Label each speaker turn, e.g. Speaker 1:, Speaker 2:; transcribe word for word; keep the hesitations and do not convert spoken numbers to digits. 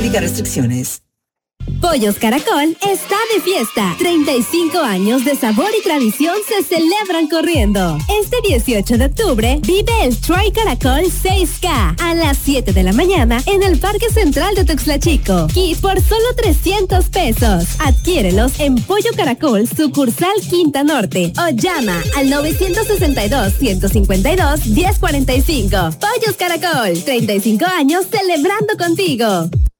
Speaker 1: Aplica restricciones.
Speaker 2: Pollos Caracol está de fiesta. treinta y cinco años de sabor y tradición se celebran corriendo. Este dieciocho de octubre vive el Try Caracol seis K a las siete de la mañana en el Parque Central de Tuxtla Chico. Y por solo trescientos pesos. Adquiérelos en Pollo Caracol, sucursal Quinta Norte. O llama al nueve seis dos, uno cinco dos, uno cero cuatro cinco. Pollos Caracol, treinta y cinco años celebrando contigo.